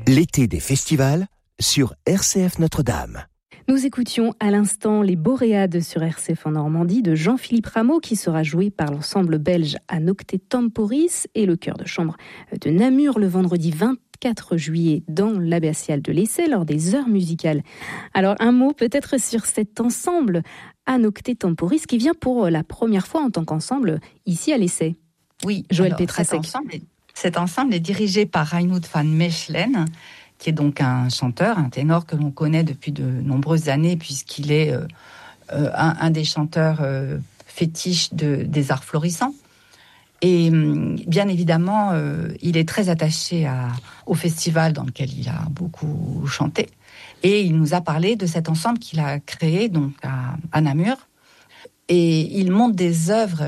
L'été des festivals sur RCF Notre-Dame. Nous écoutions à l'instant les Boréades sur RCF en Normandie de Jean-Philippe Rameau qui sera joué par l'ensemble belge Anocte Temporis et le chœur de chambre de Namur le vendredi 24 juillet dans l'abbatiale de l'Essai lors des heures musicales. Alors un mot peut-être sur cet ensemble Anocte Temporis qui vient pour la première fois en tant qu'ensemble ici à l'Essai. Oui, Joël Petrasek. Cet ensemble est dirigé par Reinoud van Mechelen, qui est donc un chanteur, un ténor que l'on connaît depuis de nombreuses années, puisqu'il est un des chanteurs fétiches des arts florissants. Et bien évidemment, il est très attaché au festival dans lequel il a beaucoup chanté. Et il nous a parlé de cet ensemble qu'il a créé donc à Namur. Et il monte des œuvres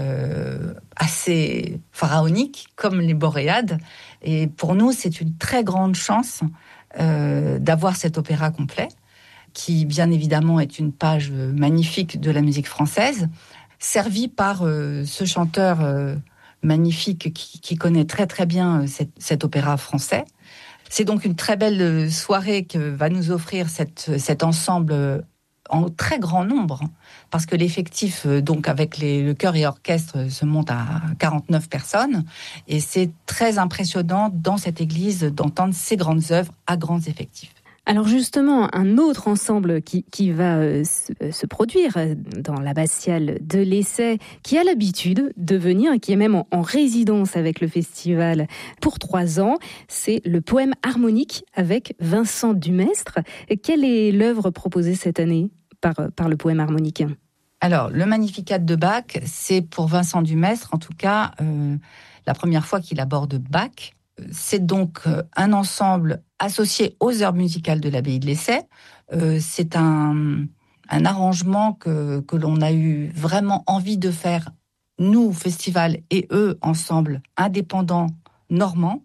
assez pharaoniques, comme les Boréades. Et pour nous, c'est une très grande chance d'avoir cet opéra complet, qui bien évidemment est une page magnifique de la musique française, servi par ce chanteur magnifique qui connaît très très bien cet opéra français. C'est donc une très belle soirée que va nous offrir cet ensemble en très grand nombre, parce que l'effectif, donc avec le chœur et orchestre, se monte à 49 personnes, et c'est très impressionnant dans cette église d'entendre ces grandes œuvres à grands effectifs. Alors justement, un autre ensemble qui va se produire dans l'abbatiale de l'Essai, qui a l'habitude de venir et qui est même en résidence avec le festival pour 3 ans, c'est le poème harmonique avec Vincent Dumestre. Quelle est l'œuvre proposée cette année par le poème harmonique ? Alors, le Magnificat de Bach, c'est pour Vincent Dumestre, en tout cas, la première fois qu'il aborde Bach. C'est donc un ensemble associé aux heures musicales de l'abbaye de l'Essai. C'est un arrangement que l'on a eu vraiment envie de faire, nous, festival, et eux, ensemble, indépendants normands.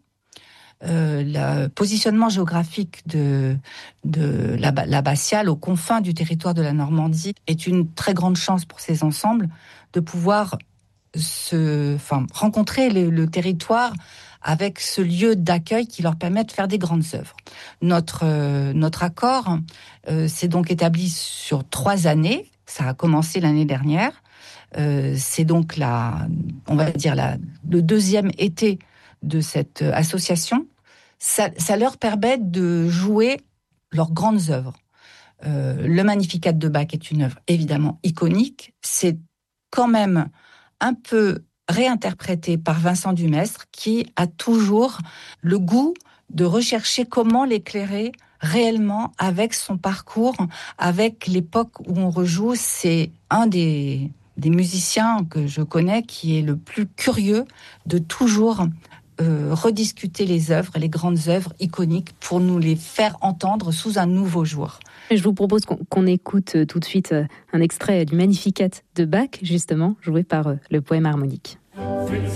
Le positionnement géographique de l'abbatiale aux confins du territoire de la Normandie est une très grande chance pour ces ensembles de pouvoir rencontrer le territoire avec ce lieu d'accueil qui leur permet de faire des grandes œuvres. Notre accord s'est donc établi sur 3 années. Ça a commencé l'année dernière. C'est donc le 2e été de cette association. Ça leur permet de jouer leurs grandes œuvres. Le Magnificat de Bach est une œuvre évidemment iconique. C'est quand même un peu réinterprété par Vincent Dumestre, qui a toujours le goût de rechercher comment l'éclairer réellement avec son parcours, avec l'époque où on rejoue. C'est un des musiciens que je connais qui est le plus curieux de toujours rediscuter les grandes œuvres iconiques pour nous les faire entendre sous un nouveau jour. Je vous propose qu'on écoute tout de suite un extrait du Magnificat de Bach, justement, joué par le poème harmonique.